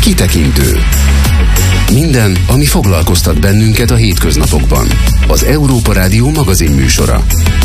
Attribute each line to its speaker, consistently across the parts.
Speaker 1: Kitekintő. Minden, ami foglalkoztat bennünket a hétköznapokban. Az Európa Rádió magazinműsora.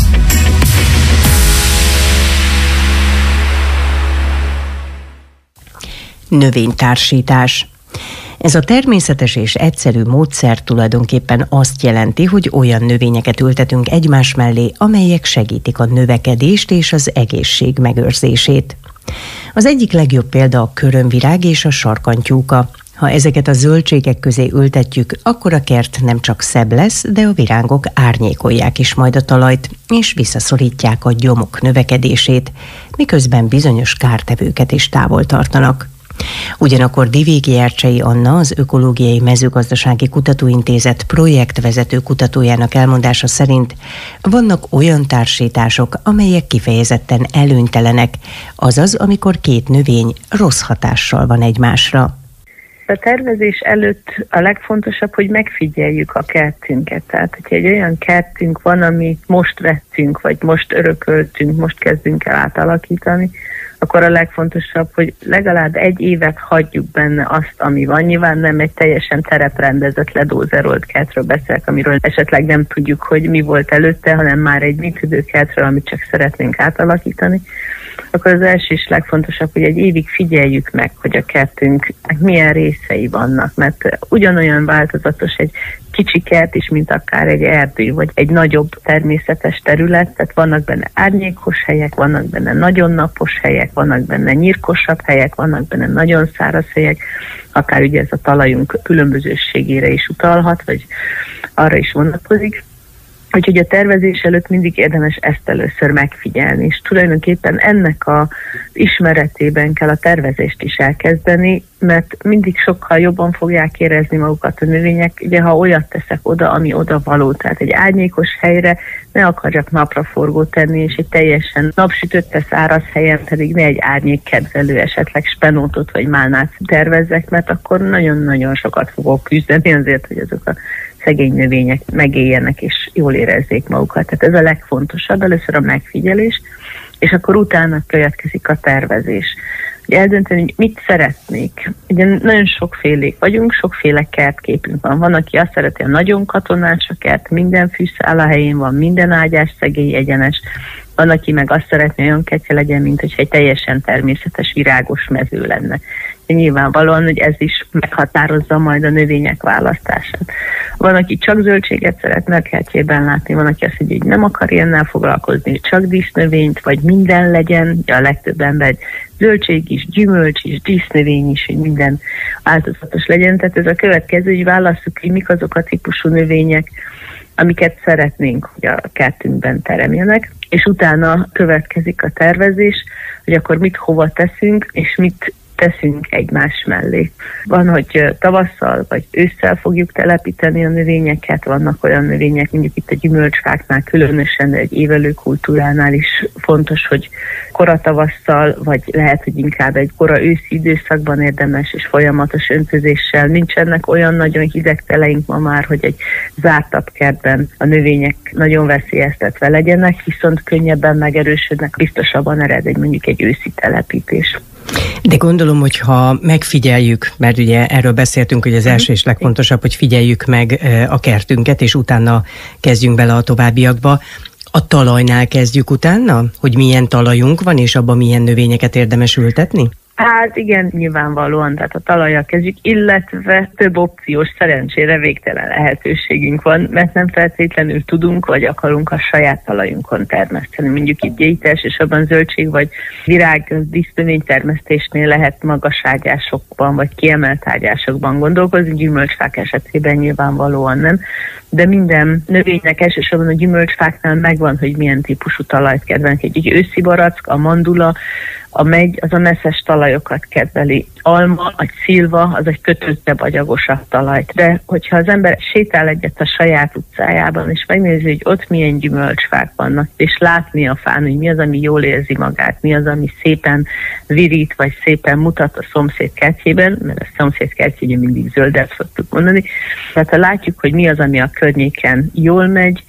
Speaker 2: Növénytársítás. Ez a természetes és egyszerű módszer tulajdonképpen azt jelenti, hogy olyan növényeket ültetünk egymás mellé, amelyek segítik a növekedést és az egészség megőrzését. Az egyik legjobb példa a körömvirág és a sarkantyúka. Ha ezeket a zöldségek közé ültetjük, akkor a kert nem csak szebb lesz, de a virágok árnyékolják is majd a talajt, és visszaszorítják a gyomok növekedését, miközben bizonyos kártevőket is távol tartanak. Ugyanakkor Divégi Ercsei Anna, az Ökológiai Mezőgazdasági Kutatóintézet projektvezető kutatójának elmondása szerint vannak olyan társítások, amelyek kifejezetten előnytelenek, azaz amikor két növény rossz hatással van egymásra.
Speaker 3: A tervezés előtt a legfontosabb, hogy megfigyeljük a kertünket. Tehát, hogyha egy olyan kertünk van, amit most vettünk, vagy most örököltünk, most kezdünk el átalakítani, akkor a legfontosabb, hogy legalább 1 évet hagyjuk benne azt, ami van. Nyilván nem egy teljesen tereprendezett, ledózerolt kertről beszélek, amiről esetleg nem tudjuk, hogy mi volt előtte, hanem már egy működő kertről, amit csak szeretnénk átalakítani. Akkor az első és legfontosabb, hogy 1 évig figyeljük meg, hogy a kertünknek milyen részei vannak, mert ugyanolyan változatos egy kicsi kert is, mint akár egy erdő, vagy egy nagyobb természetes terület, tehát vannak benne árnyékos helyek, vannak benne nagyon napos helyek, vannak benne nyírkosabb helyek, vannak benne nagyon száraz helyek, akár ugye ez a talajunk különbözőségére is utalhat, vagy arra is vonatkozik. Úgyhogy a tervezés előtt mindig érdemes ezt először megfigyelni, és tulajdonképpen ennek az ismeretében kell a tervezést is elkezdeni, mert mindig sokkal jobban fogják érezni magukat a növények, ugye ha olyat teszek oda, ami oda való, tehát egy árnyékos helyre ne akarjak napraforgót tenni, és egy teljesen napsütötte száraz helyen pedig ne egy árnyékkedvelő, esetleg spenótot vagy málnát tervezzek, mert akkor nagyon-nagyon sokat fogok küzdeni azért, hogy azok a szegény növények megéljenek és jól érezzék magukat. Tehát ez a legfontosabb, először a megfigyelés, és akkor utána következik a tervezés. Ugye eldönteni, hogy mit szeretnék. Ugye nagyon sokfélék vagyunk, sokféle kertképünk van. Van, aki azt szereti, a nagyon katonás a kert, minden fűszál a helyén van, minden ágyás szegély egyenes. Van, aki meg azt szeretné, olyan kertje legyen, mint hogyha egy teljesen természetes, virágos mező lenne. De nyilvánvalóan, hogy ez is meghatározza majd a növények választását. Van, aki csak zöldséget szeretne a kertjében látni, van, aki azt mondja, hogy nem akar ilyennel foglalkozni, csak dísznövényt, vagy minden legyen, a legtöbb ember zöldség is, gyümölcs is, dísznövény is, hogy minden változatos legyen. Tehát ez a következő, hogy válasszuk ki, mik azok a típusú növények, amiket szeretnénk, hogy a kertünkben teremjenek, és utána következik a tervezés, hogy akkor mit hova teszünk, és mit teszünk egymás mellé. Van, hogy tavasszal vagy ősszel fogjuk telepíteni a növényeket, vannak olyan növények, mondjuk itt a gyümölcsfáknál, különösen egy évelő kultúránál is fontos, hogy kora tavasszal, vagy lehet, hogy inkább egy kora őszi időszakban érdemes, és folyamatos öntözéssel. Nincsenek olyan nagyon hideg teleink ma már, hogy egy zártabb kertben a növények nagyon veszélyeztetve legyenek, viszont könnyebben megerősödnek, biztosabban ered mondjuk egy őszi telepítés.
Speaker 2: De gondolom, hogy ha megfigyeljük, mert ugye erről beszéltünk, hogy az első és legfontosabb, hogy figyeljük meg a kertünket, és utána kezdjünk bele a továbbiakba. A talajnál kezdjük utána, hogy milyen talajunk van, és abban milyen növényeket érdemes ültetni?
Speaker 3: Hát igen, nyilvánvalóan, tehát a talajjal kezdjük, illetve több opciós, szerencsére végtelen lehetőségünk van, mert nem feltétlenül tudunk, vagy akarunk a saját talajunkon termeszteni. Mondjuk itt elsősorban zöldség vagy virág dísznövénytermesztésnél lehet magas ágyásokban, vagy kiemelt ágyásokban gondolkozni, gyümölcsfák esetében nyilvánvalóan nem, de minden növénynek elsősorban a gyümölcsfáknál megvan, hogy milyen típusú talajt kedvelnek. Egy őszi barack, a mandula, a megy, az a messzes talajokat kedveli. Alma, vagy szilva, az egy kötöttebb, agyagosabb talajt. De hogyha az ember sétál egyet a saját utcájában, és megnézi, hogy ott milyen gyümölcsfák vannak, és látni a fán, hogy mi az, ami jól érzi magát, mi az, ami szépen virít, vagy szépen mutat a szomszéd kertjében, mert a szomszéd kertjében mindig zöldet szoktuk mondani. Tehát ha látjuk, hogy mi az, ami a környéken jól megy,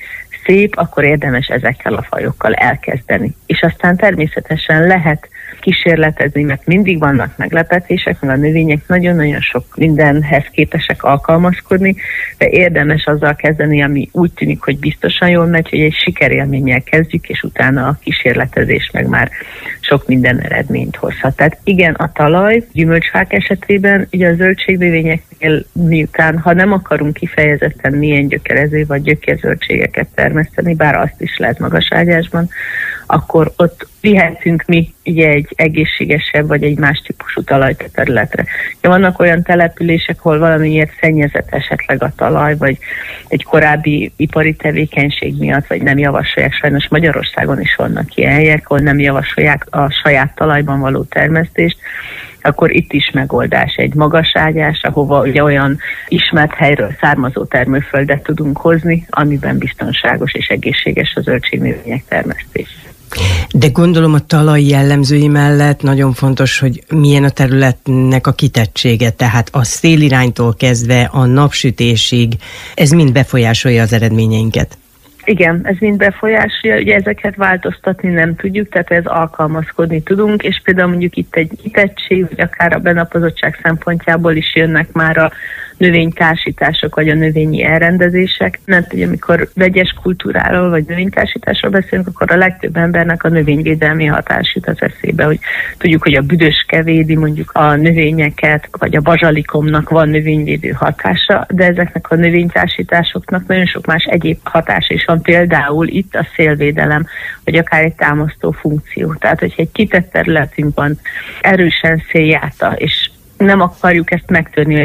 Speaker 3: szép, akkor érdemes ezekkel a fajokkal elkezdeni. És aztán természetesen lehet kísérletezni, mert mindig vannak meglepetések, mert a növények nagyon-nagyon sok mindenhez képesek alkalmazkodni, de érdemes azzal kezdeni, ami úgy tűnik, hogy biztosan jól megy, hogy egy sikerélménnyel kezdjük, és utána a kísérletezés meg már sok minden eredményt hozhat. Tehát igen, a talaj, gyümölcsfák esetében, ugye a zöldségnövényeknél miután, ha nem akarunk kifejezetten milyen gyökerező vagy gyökérzöldségeket termeszteni, bár azt is lehet magaságyásban, akkor ott vihetünk mi ugye egy egészségesebb vagy egy más típusú talajterületre. Vannak olyan települések, ahol valamiért szennyezett esetleg a talaj, vagy egy korábbi ipari tevékenység miatt, vagy nem javasolják, sajnos Magyarországon is vannak ilyen helyek, ahol nem javasolják a saját talajban való termesztést, akkor itt is megoldás egy magaságyás, ahova ugye olyan ismert helyről származó termőföldet tudunk hozni, amiben biztonságos és egészséges a zöldségnövények termesztés.
Speaker 2: De gondolom a talaj jellemzői mellett nagyon fontos, hogy milyen a területnek a kitettsége, tehát a széliránytól kezdve a napsütésig, ez mind befolyásolja az eredményeinket.
Speaker 3: Igen, ez mind befolyásolja, ugye ezeket változtatni nem tudjuk, tehát ez alkalmazkodni tudunk, és például mondjuk itt egy kitettség, vagy akár a benapozottság szempontjából is jönnek már a növénytársítások, vagy a növényi elrendezések. Mert ugye amikor vegyes kultúráról, vagy növénytársításról beszélünk, akkor a legtöbb embernek a növényvédelmi hatás jut az eszébe, hogy tudjuk, hogy a büdöske védi mondjuk a növényeket, vagy a bazsalikomnak van növényvédő hatása, de ezeknek a növénytársításoknak nagyon sok más egyéb hatása is van, például itt a szélvédelem, vagy akár egy támasztó funkció. Tehát, hogyha egy kitett területünk van, erősen széljárta, és nem akarjuk ezt megtörni,